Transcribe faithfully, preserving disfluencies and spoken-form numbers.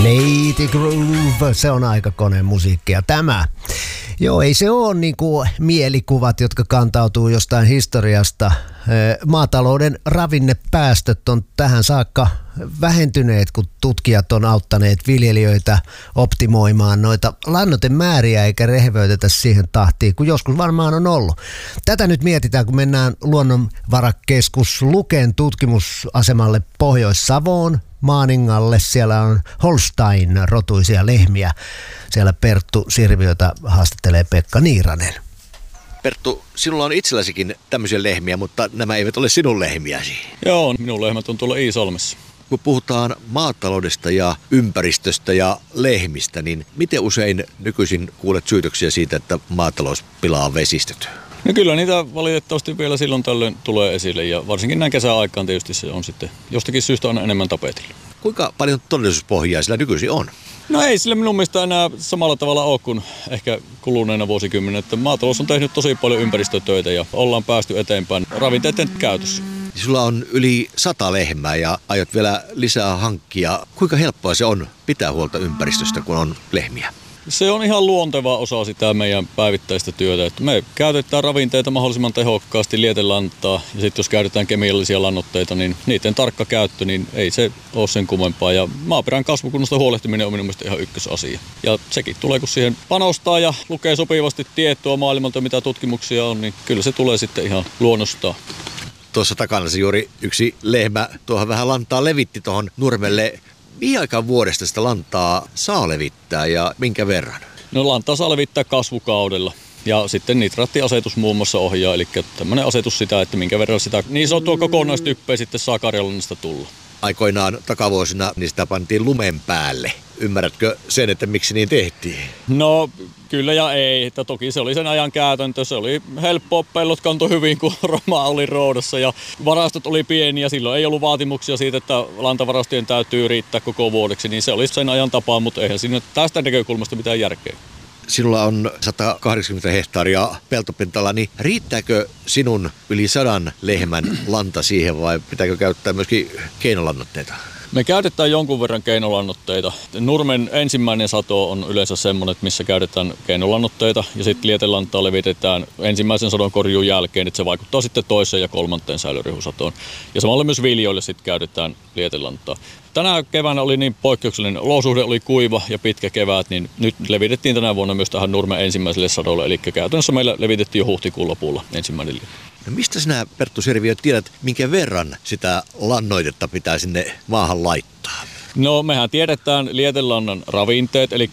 Lady Groove, se on aika koneen musiikkia tämä. Joo, ei se ole niinku mielikuvat, jotka kantautuu jostain historiasta. Maatalouden ravinnepäästöt on tähän saakka vähentyneet, kun tutkijat on auttaneet viljelijöitä optimoimaan noita lannoitemääriä eikä rehevöitetä siihen tahtiin, kun joskus varmaan on ollut. Tätä nyt mietitään, kun mennään Luonnonvarakeskus Luken tutkimusasemalle Pohjois-Savoon, Maaningalle. Siellä on Holstein-rotuisia lehmiä. Siellä Perttu Sirviötä haastattelee Pekka Niiranen. Perttu, sinulla on itselläsikin tämmöisiä lehmiä, mutta nämä eivät ole sinun lehmiäsi. Joo, minun lehmät on tuolla Iisalmessa. Kun puhutaan maataloudesta ja ympäristöstä ja lehmistä, niin miten usein nykyisin kuulet syytöksiä siitä, että maatalous pilaa vesistöt? No kyllä niitä valitettavasti vielä silloin tällöin tulee esille ja varsinkin näin kesäaikaan tietysti se on sitten jostakin syystä on enemmän tapetilla. Kuinka paljon todellisuuspohjaa sillä nykyisin on? No ei sillä minun mielestä enää samalla tavalla ole kuin ehkä kuluneena vuosikymmenen, että maatalous on tehnyt tosi paljon ympäristötöitä ja ollaan päästy eteenpäin ravinteiden käytössä. Sulla on yli sata lehmää ja aiot vielä lisää hankkia. Kuinka helppoa se on pitää huolta ympäristöstä, kun on lehmiä? Se on ihan luonteva osa sitä meidän päivittäistä työtä. Että me käytetään ravinteita mahdollisimman tehokkaasti, lietelantaa ja sitten jos käytetään kemiallisia lannoitteita, niin niiden tarkka käyttö, niin ei se ole sen kummempaa. Ja maaperän kasvukunnosta huolehtiminen on minun mielestä ihan ykkösasia. Ja sekin tulee, kun siihen panostaa ja lukee sopivasti tietoa maailmalta, mitä tutkimuksia on, niin kyllä se tulee sitten ihan luonnostaan. Tuossa takana se juuri yksi lehmä tuohon vähän lantaa levitti tuohon nurmelle. Mihin aikaan vuodesta sitä lantaa saa levittää ja minkä verran? No lantaa saa levittää kasvukaudella ja sitten nitraattiasetus muun muassa ohjaa, eli tämmöinen asetus sitä, että minkä verran sitä niin sanottua kokonaistyppeä sitten saa karjalannista tulla. Aikoinaan takavuosina niin sitä pantiin lumen päälle. Ymmärrätkö sen, että miksi niin tehtiin? No kyllä ja ei. Että toki se oli sen ajan käytäntö. Se oli helppoa, pellot kantoi hyvin, kun Roma oli roudassa ja varastot oli pieniä. Silloin ei ollut vaatimuksia siitä, että lantavarastojen täytyy riittää koko vuodeksi. Niin se oli sen ajan tapaa, mutta eihän siinä tästä näkökulmasta mitään järkeä. Sinulla on sata kahdeksankymmentä hehtaaria peltopintalla, niin riittääkö sinun yli sadan lehmän lanta siihen vai pitääkö käyttää myöskin keinolannoitteita? Me käytetään jonkun verran keinolannoitteita. Nurmen ensimmäinen sato on yleensä semmoinen, missä käytetään keinolannoitteita ja sitten lietelantaa levitetään ensimmäisen sadon korjuun jälkeen, että se vaikuttaa sitten toiseen ja kolmanteen säilyrihusatoon. Ja samalla myös viljoille sitten käytetään lietelantaa. Tänä keväänä oli niin poikkeuksellinen olosuhde, oli kuiva ja pitkä kevät, niin nyt levitettiin tänä vuonna myös tähän Nurmen ensimmäiselle sadolle, eli käytännössä meillä levitettiin jo huhtikuun lopulla ensimmäinen liina. No mistä sinä, Perttu Sirviö, tiedät, minkä verran sitä lannoitetta pitää sinne maahan laittaa? No mehän tiedetään lietelannan ravinteet, eli